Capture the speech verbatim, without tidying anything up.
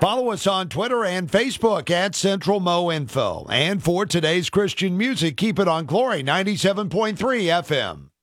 Follow us on Twitter and Facebook at Central Mo Info. And for today's Christian music, keep it on Glory ninety-seven point three F M.